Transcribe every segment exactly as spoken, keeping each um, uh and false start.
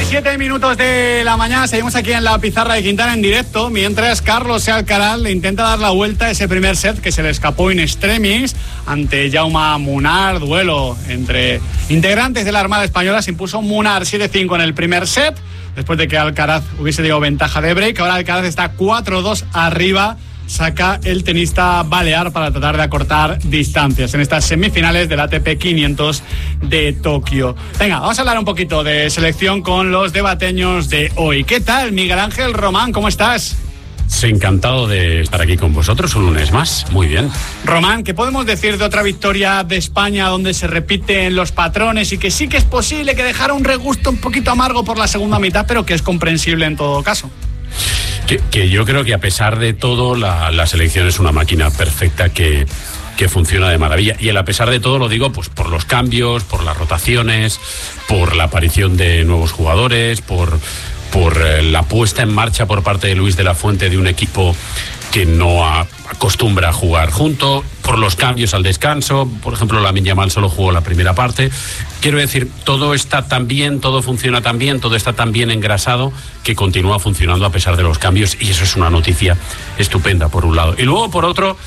Siete minutos de la mañana, seguimos aquí en la pizarra de Quintana en directo, mientras Carlos Alcaraz le intenta dar la vuelta a ese primer set que se le escapó in extremis ante Jaume Munar. Duelo entre integrantes de la Armada Española. Se impuso Munar siete cinco en el primer set, después de que Alcaraz hubiese llegado ventaja de break. Ahora Alcaraz está cuatro dos arriba. Saca el tenista balear para tratar de acortar distancias en estas semifinales del A T P quinientos de Tokio. Venga, vamos a hablar un poquito de selección con los debateños de hoy. ¿Qué tal, Miguel Ángel Román? ¿Cómo estás? Sí, encantado de estar aquí con vosotros un lunes más. Muy bien. Román, ¿qué podemos decir de otra victoria de España donde se repiten los patrones y que sí que es posible que dejara un regusto un poquito amargo por la segunda mitad, pero que es comprensible en todo caso? Que, que yo creo que a pesar de todo la, la selección es una máquina perfecta que, que funciona de maravilla, y el a pesar de todo lo digo pues por los cambios, por las rotaciones, por la aparición de nuevos jugadores, por, por eh, la puesta en marcha por parte de Luis de la Fuente de un equipo que no a, acostumbra a jugar junto, por los cambios al descanso. Por ejemplo, Lamine Yamal solo jugó la primera parte. Quiero decir, todo está tan bien, todo funciona tan bien, todo está tan bien engrasado que continúa funcionando a pesar de los cambios, y eso es una noticia estupenda por un lado. Y luego por otro,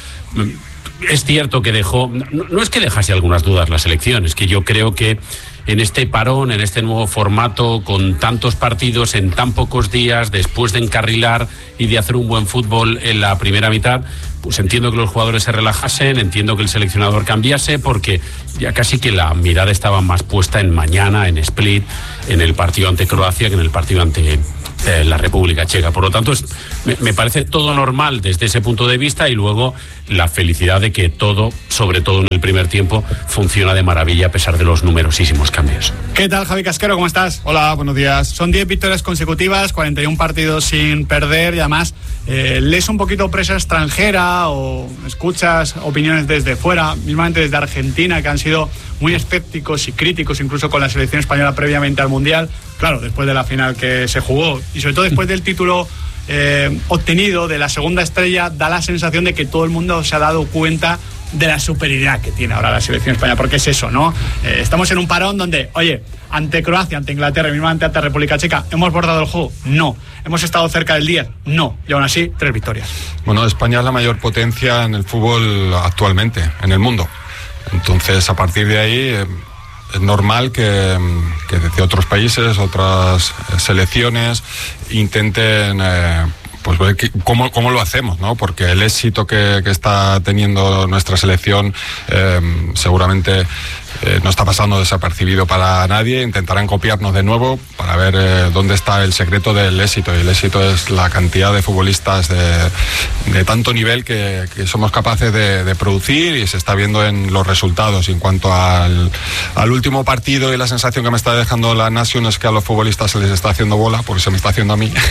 es cierto que dejó, no, no es que dejase algunas dudas la selección, es que yo creo que en este parón, en este nuevo formato, con tantos partidos en tan pocos días, después de encarrilar y de hacer un buen fútbol en la primera mitad, pues entiendo que los jugadores se relajasen, entiendo que el seleccionador cambiase, porque ya casi que la mirada estaba más puesta en mañana, en Split, en el partido ante Croacia, que en el partido ante eh, la República Checa. Por lo tanto, es, me, me parece todo normal desde ese punto de vista, y luego la felicidad de que todo, sobre todo en el primer tiempo, funciona de maravilla a pesar de los numerosísimos cambios. ¿Qué tal, Javi Casquero? ¿Cómo estás? Hola, buenos días. Son diez victorias consecutivas, cuarenta y un partidos sin perder, y además eh, lees un poquito prensa extranjera o escuchas opiniones desde fuera, mismamente desde Argentina, que han sido muy escépticos y críticos incluso con la selección española previamente al Mundial. Claro, después de la final que se jugó, y sobre todo después del título eh, obtenido de la segunda estrella, da la sensación de que todo el mundo se ha dado cuenta de la superioridad que tiene ahora la selección española, porque es eso, ¿no? Eh, estamos en un parón donde, oye, ante Croacia, ante Inglaterra y mismamente ante República Checa, ¿hemos bordado el juego? No. ¿Hemos estado cerca del diez? No. Y aún así, tres victorias. Bueno, España es la mayor potencia en el fútbol actualmente, en el mundo. Entonces, a partir de ahí, eh, es normal que, que desde otros países, otras selecciones, intenten... Eh, pues ver cómo, cómo lo hacemos, ¿no? Porque el éxito que, que está teniendo nuestra selección eh, seguramente eh, no está pasando desapercibido para nadie. Intentarán copiarnos de nuevo para ver eh, dónde está el secreto del éxito, y el éxito es la cantidad de futbolistas de, de tanto nivel que, que somos capaces de, de producir, y se está viendo en los resultados. Y en cuanto al, al último partido y la sensación que me está dejando la Nation es que a los futbolistas se les está haciendo bola, porque se me está haciendo a mí.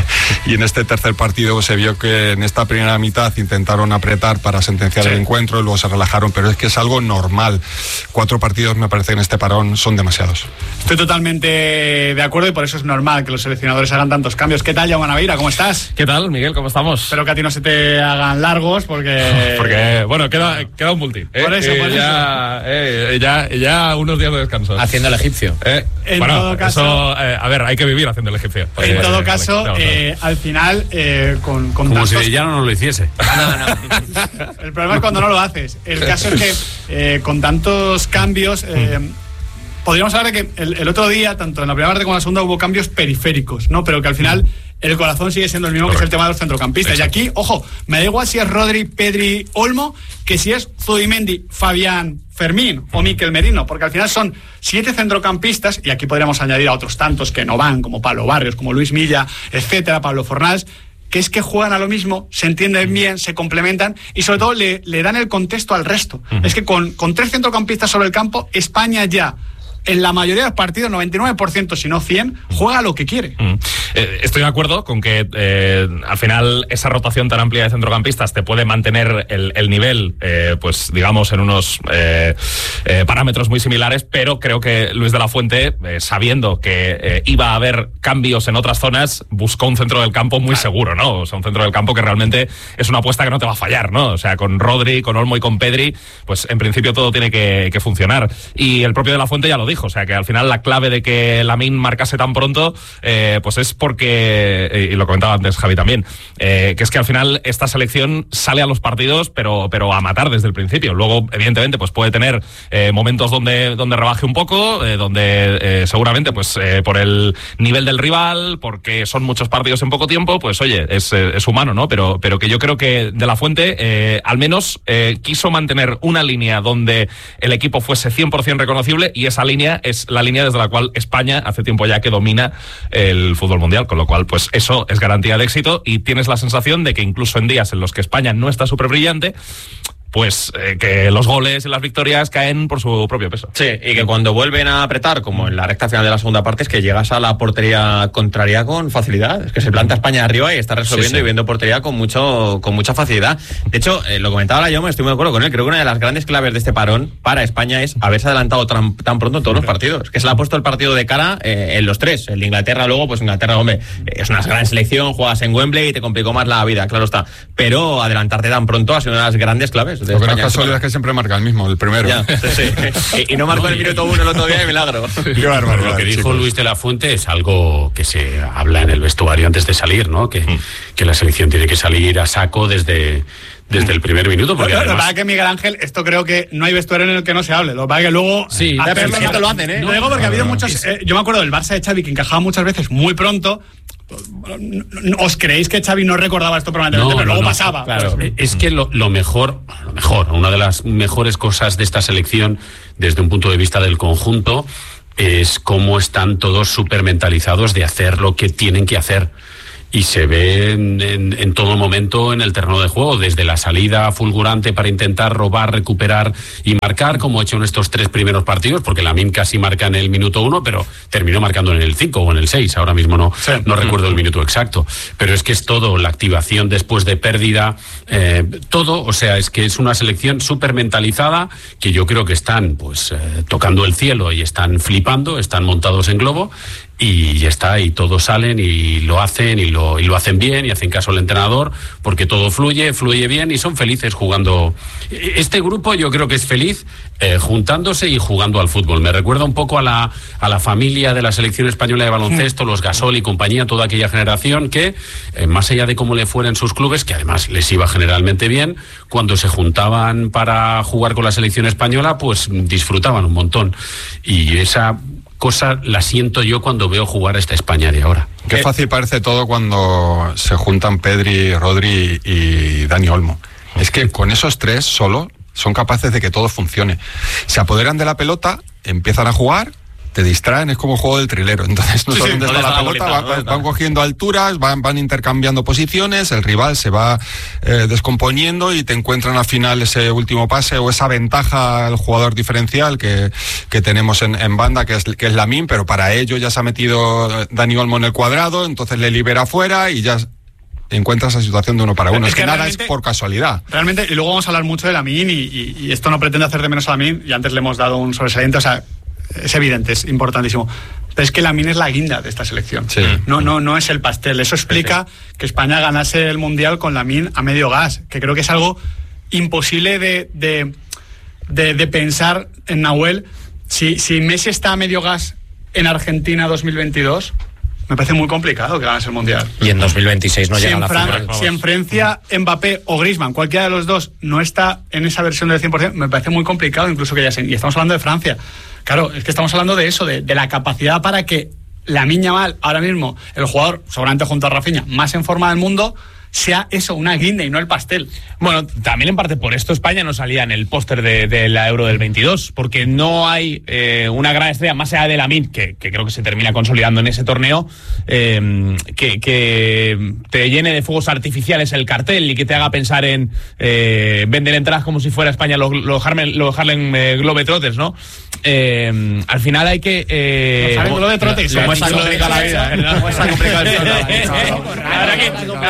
Y en este tercer partido se vio que en esta primera mitad intentaron apretar para sentenciar sí. el encuentro, y luego se relajaron, pero es que es algo normal. Cuatro partidos me parece que en este parón son demasiados. Estoy totalmente de acuerdo, y por eso es normal que los seleccionadores hagan tantos cambios. ¿Qué tal, Jaume Naveira? ¿Cómo estás? ¿Qué tal, Miguel? ¿Cómo estamos? Espero que a ti no se te hagan largos, porque... porque, bueno, queda, queda un multi. ¿eh? Por eso, eh, por ya, eso. Eh, ya, ya unos días de descanso. Haciendo el egipcio. Eh, en bueno, todo caso... Eso, eh, a ver, hay que vivir haciendo el egipcio. En eh, todo eh, caso, no, no. Eh, al final, eh, con, con Como tantos... si ya no lo hiciese. No, no. El problema es cuando no lo haces. El caso es que eh, con tantos cambios... Eh, podríamos hablar de que el, el otro día, tanto en la primera parte como en la segunda, hubo cambios periféricos, ¿no? Pero que al final el corazón sigue siendo el mismo. Correcto. Que es el tema de los centrocampistas. Exacto. Y aquí, ojo, me da igual si es Rodri, Pedri, Olmo, que si es Zubimendi, Fabián, Fermín o Mikel Merino, porque al final son siete centrocampistas, y aquí podríamos añadir a otros tantos que no van, como Pablo Barrios, como Luis Milla, etcétera, Pablo Fornals, que es que juegan a lo mismo, se entienden bien, se complementan, y sobre todo le, le dan el contexto al resto. Uh-huh. Es que con, con tres centrocampistas sobre el campo, España ya, en la mayoría de los partidos, noventa y nueve por ciento, si no cien, juega lo que quiere. Mm. Eh, estoy de acuerdo con que eh, al final esa rotación tan amplia de centrocampistas te puede mantener el, el nivel, eh, pues digamos, en unos eh, eh, parámetros muy similares, pero creo que Luis de la Fuente, eh, sabiendo que eh, iba a haber cambios en otras zonas, buscó un centro del campo muy claro. seguro, ¿no? O sea, un centro del campo que realmente es una apuesta que no te va a fallar, ¿no? O sea, con Rodri, con Olmo y con Pedri, pues en principio todo tiene que, que funcionar. Y el propio de la Fuente ya lo dijo, o sea que al final la clave de que Lamine marcase tan pronto, eh, pues es porque, y lo comentaba antes Javi también, eh, que es que al final esta selección sale a los partidos, pero, pero a matar desde el principio. Luego, evidentemente, pues puede tener eh, momentos donde, donde rebaje un poco, eh, donde eh, seguramente, pues eh, por el nivel del rival, porque son muchos partidos en poco tiempo, pues oye, es, es humano, ¿no? Pero, pero que yo creo que De La Fuente, eh, al menos, eh, quiso mantener una línea donde el equipo fuese cien por ciento reconocible, y esa línea es la línea desde la cual España hace tiempo ya que domina el fútbol mundial, con lo cual pues eso es garantía de éxito, y tienes la sensación de que incluso en días en los que España no está súper brillante, pues eh, que los goles y las victorias caen por su propio peso. Sí, y que cuando vuelven a apretar, como en la recta final de la segunda parte, es que llegas a la portería contraria con facilidad. Es que se planta España arriba y está resolviendo, sí, sí. y viendo portería con mucho con mucha facilidad. De hecho, eh, lo comentaba yo, me estoy muy de acuerdo con él. Creo que una de las grandes claves de este parón para España es haberse adelantado tan, tan pronto en todos los partidos. Que se le ha puesto el partido de cara eh, en los tres. El de Inglaterra luego, pues Inglaterra, hombre, es una gran selección, juegas en Wembley y te complicó más la vida, claro está. Pero adelantarte tan pronto ha sido una de las grandes claves. Lo que no es casualidad es que siempre marca el mismo, el primero. Ya, sí, sí. Y, y no marcó el minuto uno el otro día de milagro. Qué bárbaro. Lo que dijo chicos. Luis de la Fuente es algo que se habla en el vestuario antes de salir, ¿no? Que, mm. que la selección tiene que salir a saco desde... desde el primer minuto, porque además... Lo que pasa es que Miguel Ángel, esto creo que no hay vestuario en el que no se hable. Lo que pasa es que luego... Sí, hacerlo, pero esto lo hacen, ¿eh? Lo digo porque no, ha habido no, muchos... Eh, yo me acuerdo del Barça de Xavi, que encajaba muchas veces muy pronto. ¿Os creéis que Xavi no recordaba esto permanentemente? No, pero luego no, pasaba. Claro. Pues, es que lo, lo mejor, lo mejor, una de las mejores cosas de esta selección, desde un punto de vista del conjunto, es cómo están todos súper mentalizados de hacer lo que tienen que hacer. Y se ve en, en, en todo momento en el terreno de juego, desde la salida fulgurante para intentar robar, recuperar y marcar, como ha hecho en estos tres primeros partidos, porque Lamine casi marca en el minuto uno, pero terminó marcando en el cinco o en el seis, ahora mismo no, sí. no recuerdo el minuto exacto. Pero es que es todo, la activación después de pérdida, eh, todo, o sea, es que es una selección súper mentalizada, que yo creo que están pues eh, tocando el cielo y están flipando, están montados en globo, y ya está, y todos salen y lo hacen y lo, y lo hacen bien y hacen caso al entrenador, porque todo fluye, fluye bien y son felices jugando. Este grupo yo creo que es feliz eh, juntándose y jugando al fútbol. Me recuerda un poco a la, a la familia de la selección española de baloncesto, los Gasol y compañía, toda aquella generación que, eh, más allá de cómo le fuera en sus clubes, que además les iba generalmente bien, cuando se juntaban para jugar con la selección española, pues disfrutaban un montón. Y esa... cosa la siento yo cuando veo jugar a esta España de ahora. Qué fácil parece todo cuando se juntan Pedri, Rodri y Dani Olmo. Es que con esos tres solo son capaces de que todo funcione. Se apoderan de la pelota, empiezan a jugar, te distraen, es como el juego del trilero. Entonces no sé sí, dónde sí, está la pelota, la bolita, van, van cogiendo alturas, van, van intercambiando posiciones, el rival se va eh, descomponiendo y te encuentran al final ese último pase o esa ventaja al jugador diferencial que, que tenemos en, en banda, que es, que es Lamine, pero para ello ya se ha metido Dani Olmo en el cuadrado, entonces le libera fuera y ya... encuentras esa situación de uno para uno. Es, es que, que nada es por casualidad. Realmente, y luego vamos a hablar mucho de Lamine y, y, y esto no pretende hacer de menos a Lamine, y antes le hemos dado un sobresaliente, o sea, es evidente, es importantísimo. Pero es que Lamine es la guinda de esta selección. Sí. No, no, no es el pastel. Eso explica sí, sí. que España ganase el Mundial con Lamine a medio gas, que creo que es algo imposible de, de, de, de pensar en Nahuel. Si, si Messi está a medio gas en Argentina dos mil veintidós, me parece muy complicado que ganes el Mundial. Y en dos mil veintiséis no si llega a la final. Si en Francia, Mbappé o Griezmann, cualquiera de los dos, no está en esa versión del cien por ciento, me parece muy complicado incluso que ya se... Y estamos hablando de Francia. Claro, es que estamos hablando de eso, de, de la capacidad para que Lamine Yamal, ahora mismo, el jugador, seguramente junto a Rafinha, más en forma del mundo, sea eso, una guinda y no el pastel. Bueno, también en parte por esto España no salía en el póster de, de la Euro del veintidós, porque no hay eh, una gran estrella, más allá de Lamine, que, que creo que se termina consolidando en ese torneo, eh, que, que te llene de fuegos artificiales el cartel y que te haga pensar en eh, vender entradas como si fuera España los lo Harlem, lo Harlem eh, Globetrotters, ¿no? Eh, al final hay que... Eh, los Harlem Globetrotters. Como está complicada la vida, ¿verdad? Como está complicada la vida. Ahora que podía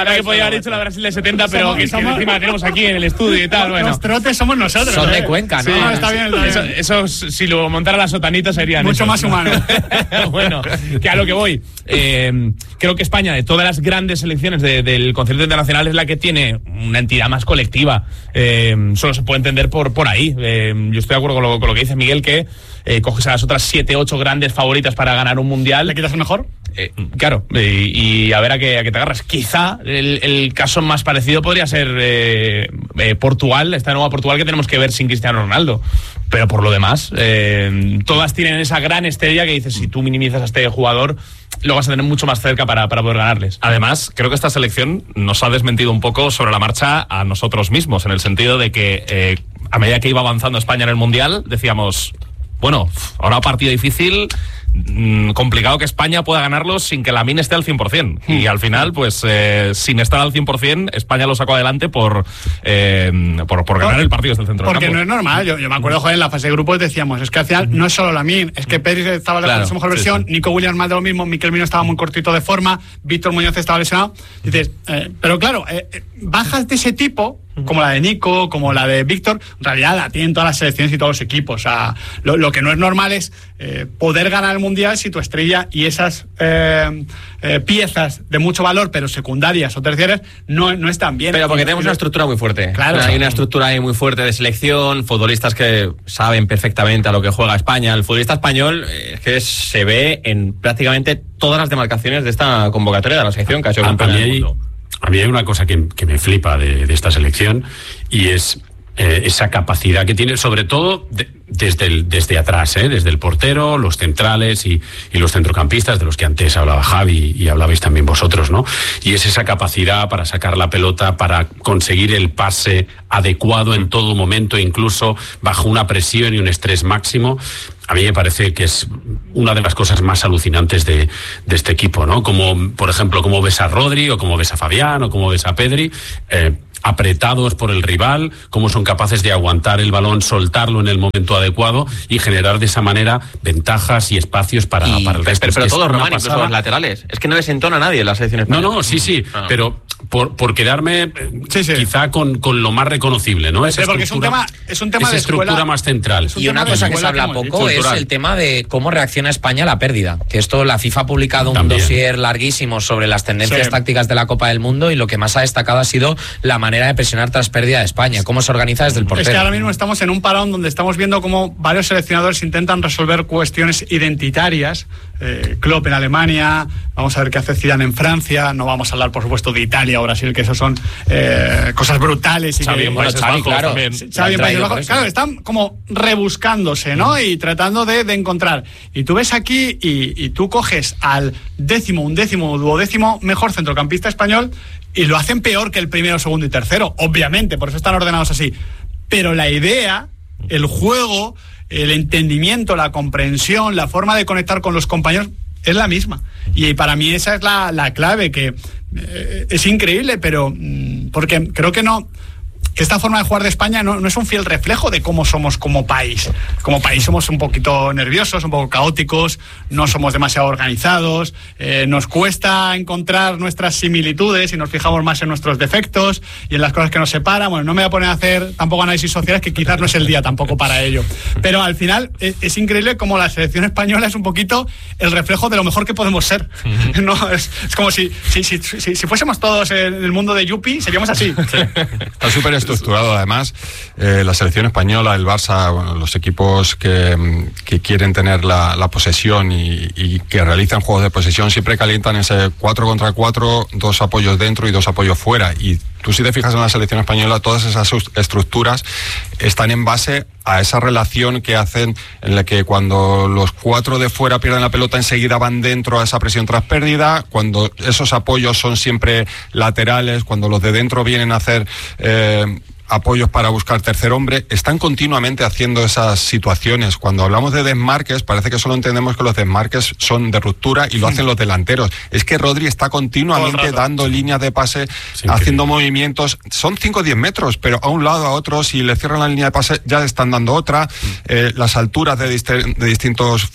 ha dicho la Brasil de setenta, pero somos, que, somos, que encima la tenemos aquí en el estudio y tal. Bueno. Los trotes somos nosotros. Son ¿eh? de Cuenca, ¿no? Sí, no, está bien. Está bien. Eso, eso, si lo montara la sotanita, serían mucho esos, más ¿no? humano. Bueno, que a lo que voy. Eh, creo que España, de todas las grandes selecciones de, del concierto internacional, es la que tiene una entidad más colectiva. Eh, solo se puede entender por, por ahí. Eh, yo estoy de acuerdo con lo, con lo que dice Miguel, que eh, coges a las otras siete, ocho grandes favoritas para ganar un mundial. ¿Le quitas el mejor? Eh, claro, eh, y a ver a qué, a qué te agarras. Quizá el, el caso más parecido podría ser eh, eh, Portugal, esta nueva Portugal que tenemos que ver sin Cristiano Ronaldo. Pero por lo demás, eh, todas tienen esa gran estrella que dices, si tú minimizas a este jugador, lo vas a tener mucho más cerca para, para poder ganarles. Además, creo que esta selección nos ha desmentido un poco sobre la marcha a nosotros mismos, en el sentido de que eh, a medida que iba avanzando España en el Mundial, decíamos, bueno, ahora partido difícil, mmm, complicado que España pueda ganarlo sin que Lamine esté al cien por ciento. Y al final, pues, eh, sin estar al cien por ciento, España lo sacó adelante por, eh, por, por ganar el partido desde el centro del Porque campo. no es normal. Yo, yo me acuerdo, joder, en la fase de grupos decíamos, es que al final no es solo Lamine, es que Pedri estaba en Claro, su mejor sí, versión, sí. Nico Williams más de lo mismo, Mikel Mino estaba muy cortito de forma, Víctor Muñoz estaba lesionado. Dices, eh, pero claro, eh, eh, bajas de ese tipo, como la de Nico, como la de Víctor, en realidad la tienen todas las selecciones y todos los equipos. O sea, lo, lo que no es normal es eh, poder ganar el Mundial si tu estrella y esas eh, eh, piezas de mucho valor, pero secundarias o terciarias, no, no están bien. Pero porque Y- tenemos y- una estructura muy fuerte. Claro. Hay una estructura ahí muy fuerte de selección, futbolistas que saben perfectamente a lo que juega España. El futbolista español eh, es que se ve en prácticamente todas las demarcaciones de esta convocatoria de la selección que ha hecho A, a campeona mí del hay, mundo. a mí hay una cosa que, que me flipa de, de esta selección y es eh, esa capacidad que tiene, sobre todo de, desde, el, desde atrás, ¿eh? Desde el portero, los centrales y, y los centrocampistas, de los que antes hablaba Javi y hablabais también vosotros, ¿no? Y es esa capacidad para sacar la pelota, para conseguir el pase adecuado en todo momento, incluso bajo una presión y un estrés máximo. A mí me parece que es una de las cosas más alucinantes de, de este equipo, ¿no? Como, por ejemplo, cómo ves a Rodri, o cómo ves a Fabián, o cómo ves a Pedri, eh, apretados por el rival, cómo son capaces de aguantar el balón, soltarlo en el momento adecuado y generar de esa manera ventajas y espacios para, Y- para el resto. pero pero Es todos, una Román, incluso pasada. los laterales. Es que no les entona a nadie en la selección No, española. no, sí, sí, Ah. pero por, por quedarme eh, Sí, sí. quizá con, con lo más reconocible, ¿no? Esa Sí, porque es un estructura- tema- es un tema esa de estructura escuela. más central. Es un Y tema una de cosa que se escuela habla que hemos poco dicho. es Cultural. el tema de cómo reacciona España a la pérdida. Que esto, la FIFA ha publicado un También. dossier larguísimo sobre las tendencias Sí. tácticas de la Copa del Mundo y lo que más ha destacado ha sido la manera de presionar tras pérdida de España, cómo se organiza desde el portero. Es que ahora mismo estamos en un parón donde estamos viendo cómo varios seleccionadores intentan resolver cuestiones identitarias. Eh, Klopp en Alemania, vamos a ver qué hace Zidane en Francia, no vamos a hablar por supuesto de Italia o Brasil, que eso son eh, cosas brutales. Y Xavi que, en Países Xavi, Bajos claro. también. Xavi en Lo han Países traído Bajos. por eso. Claro, están como rebuscándose, ¿no? Y tratando de, de encontrar. Y tú ves aquí y, y tú coges al décimo, undécimo, duodécimo mejor centrocampista español y lo hacen peor que el primero, segundo y tercero, obviamente, por eso están ordenados así. Pero la idea, el juego, el entendimiento, la comprensión, la forma de conectar con los compañeros es la misma. Y para mí esa es la, la clave, que eh, es increíble, pero mm, porque creo que no... que esta forma de jugar de España no, no es un fiel reflejo de cómo somos como país. Como país somos un poquito nerviosos, un poco caóticos, no somos demasiado organizados, eh, nos cuesta encontrar nuestras similitudes y nos fijamos más en nuestros defectos y en las cosas que nos separan. Bueno, no me voy a poner a hacer tampoco análisis sociales, que quizás no es el día tampoco para ello. Pero al final es, es increíble como la selección española es un poquito el reflejo de lo mejor que podemos ser. Uh-huh. No, es, es como si, si, si, si, si fuésemos todos en el mundo de Yupi, seríamos así. Sí. Está súper estructurado, además, eh, la selección española, el Barça, bueno, los equipos que, que quieren tener la, la posesión y, y que realizan juegos de posesión siempre calientan ese cuatro contra cuatro, dos apoyos dentro y dos apoyos fuera. Y tú, si te fijas en la selección española, todas esas estructuras están en base a esa relación que hacen, en la que cuando los cuatro de fuera pierden la pelota, enseguida van dentro a esa presión tras pérdida, cuando esos apoyos son siempre laterales, cuando los de dentro vienen a hacer eh, apoyos para buscar tercer hombre, están continuamente haciendo esas situaciones. Cuando hablamos de desmarques, parece que solo entendemos que los desmarques son de ruptura y lo hacen los delanteros. Es que Rodri está continuamente dando líneas de pase, sí, haciendo movimientos. Son cinco o diez metros, pero a un lado, a otro, si le cierran la línea de pase, ya le están dando otra. Eh, las alturas de, dist- de distintos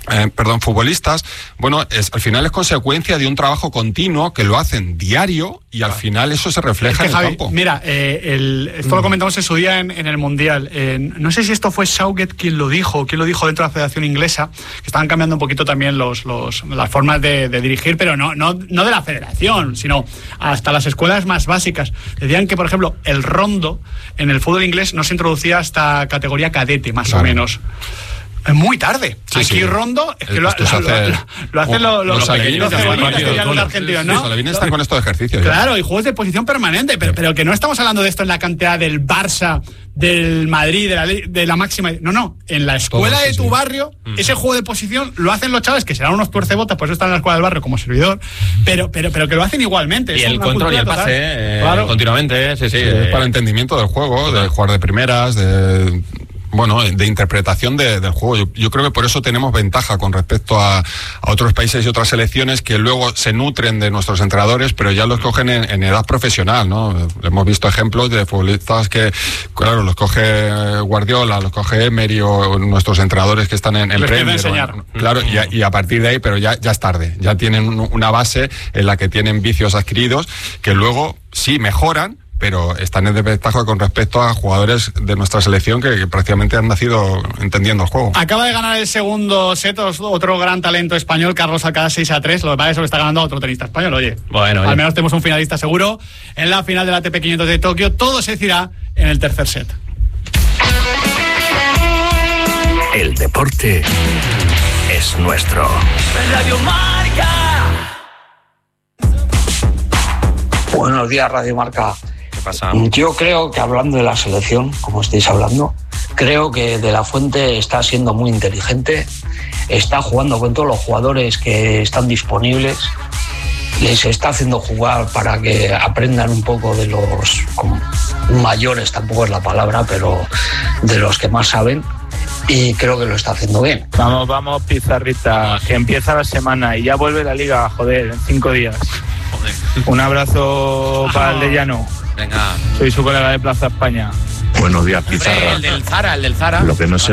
Eh, perdón, futbolistas, bueno, es, al final es consecuencia de un trabajo continuo que lo hacen diario y al final eso se refleja es que, en Javi, el campo. Mira, eh, el, esto mm. lo comentamos en su día en, en el Mundial. Eh, no sé si esto fue Southgate quien lo dijo, quien lo dijo dentro de la Federación Inglesa, que estaban cambiando un poquito también los, los, las formas de, de dirigir, pero no, no, no de la Federación, sino hasta las escuelas más básicas. Decían que, por ejemplo, el rondo en el fútbol inglés no se introducía hasta categoría cadete, más claro. o menos. Muy tarde. Sí, Aquí sí. Rondo es que lo, lo, hace, lo, lo hacen los, los, los pequeños los argentinos, ¿no? Los alevines están con estos ejercicios. Claro, ya. y juegos de posición permanente, pero, pero que no estamos hablando de esto en la cantidad del Barça, del Madrid, de la, de la máxima. No, no. En la escuela Todo, sí, de tu sí. barrio, mm. ese juego de posición lo hacen los chavales, que serán unos tuercebotas, por eso están en la escuela del barrio como servidor, pero, pero, pero que lo hacen igualmente. Y el control y el pase, eh, claro. continuamente, eh, sí, sí. sí eh. Es para el entendimiento del juego, de jugar de primeras, de. Bueno, de interpretación de, del juego. Yo, yo creo que por eso tenemos ventaja con respecto a, a otros países y otras selecciones que luego se nutren de nuestros entrenadores, pero ya los cogen en, en edad profesional, ¿no? Hemos visto ejemplos de futbolistas que, claro, los coge Guardiola, los coge Emery o nuestros entrenadores que están en, en Premier. Enseñar. Claro, y a, y a partir de ahí, pero ya, ya es tarde. Ya tienen una base en la que tienen vicios adquiridos que luego sí mejoran, pero están en desventaja con respecto a jugadores de nuestra selección que, que prácticamente han nacido entendiendo el juego. Acaba de ganar el segundo set otro gran talento español, Carlos Alcaraz, seis a tres. Lo que pasa es que lo está ganando otro tenista español, oye. Bueno, al oye. menos tenemos un finalista seguro en la final del A T P quinientos de Tokio. Todo se decidirá en el tercer set. El deporte es nuestro. Radio Marca. Buenos días, Radio Marca. Pasa? Yo creo que hablando de la selección, como estáis hablando, creo que De La Fuente está siendo muy inteligente, está jugando con todos los jugadores que están disponibles, les está haciendo jugar para que aprendan un poco de los mayores, tampoco es la palabra, pero de los que más saben, y creo que lo está haciendo bien. Vamos, vamos, Pizarrita, que empieza la semana y ya vuelve la liga, joder, en cinco días. Joder. Un abrazo para el de Llano. Venga. Soy su colega de Plaza España. Buenos días, Pizarra. El del Zara, el del Zara. Lo que no sé